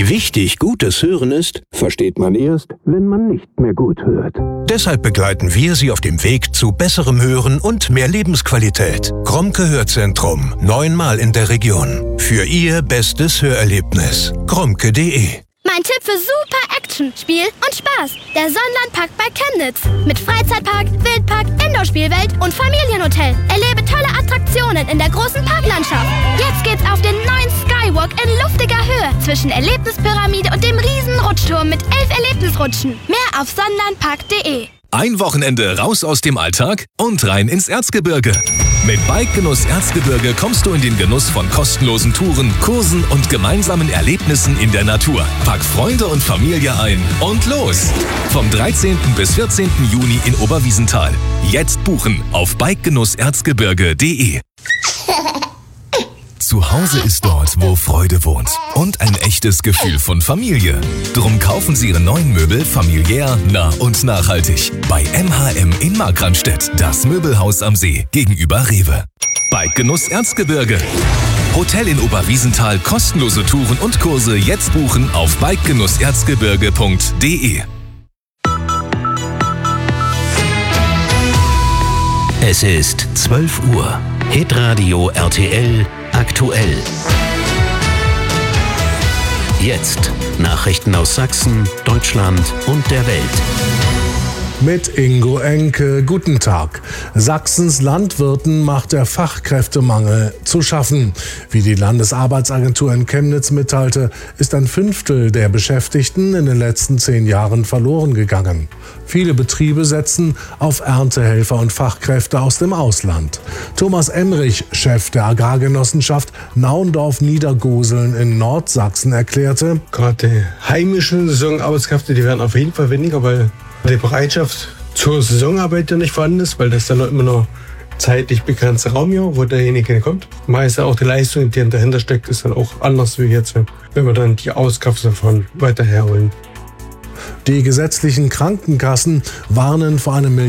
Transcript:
Wichtig gutes Hören ist, versteht man erst, wenn man nicht mehr gut hört. Deshalb begleiten wir Sie auf dem Weg zu besserem Hören und mehr Lebensqualität. Grommke Hörzentrum, 9-mal in der Region. Für Ihr bestes Hörerlebnis. grommke.de. Mein Tipp für super Action, Spiel und Spaß. Der Sonnenlandpark bei Chemnitz. Mit Freizeitpark, Wildpark, Indoor-Spielwelt und Familienhotel. Erlebe tolle Attraktionen in der großen Parklandschaft. Jetzt geht's auf den neuen Skywalk in luftiger Höhe zwischen Erlebnispyramide und dem riesen Rutschturm mit 11 Erlebnisrutschen. Mehr auf sonnenlandpark.de. Ein Wochenende raus aus dem Alltag und rein ins Erzgebirge. Mit Bike-Genuss Erzgebirge kommst du in den Genuss von kostenlosen Touren, Kursen und gemeinsamen Erlebnissen in der Natur. Pack Freunde und Familie ein und los! Vom 13. bis 14. Juni in Oberwiesenthal. Jetzt buchen auf bikegenusserzgebirge.de. Zu Hause ist dort, wo Freude wohnt und ein echtes Gefühl von Familie. Drum kaufen Sie Ihre neuen Möbel familiär, nah und nachhaltig. Bei MHM in Markranstädt, das Möbelhaus am See gegenüber Rewe. Bike-Genuss Erzgebirge. Hotel in Oberwiesenthal, kostenlose Touren und Kurse jetzt buchen auf bikegenusserzgebirge.de. Es ist 12 Uhr. Hitradio RTL aktuell. Jetzt Nachrichten aus Sachsen, Deutschland und der Welt. Mit Ingo Enke, guten Tag. Sachsens Landwirten macht der Fachkräftemangel zu schaffen. Wie die Landesarbeitsagentur in Chemnitz mitteilte, ist ein Fünftel der Beschäftigten in den letzten 10 Jahren verloren gegangen. Viele Betriebe setzen auf Erntehelfer und Fachkräfte aus dem Ausland. Thomas Emrich, Chef der Agrargenossenschaft Naundorf-Niedergoseln in Nordsachsen, erklärte: Gerade die heimischen Saisonarbeitskräfte, die werden auf jeden Fall weniger, weil die Bereitschaft zur Saisonarbeit ja nicht vorhanden ist, weil das dann immer noch zeitlich begrenzter Raum hier, wo derjenige kommt. Meist auch die Leistung, die dahinter steckt, ist dann auch anders wie jetzt, wenn wir dann die Auskraft davon weiter herholen. Die gesetzlichen Krankenkassen warnen vor einem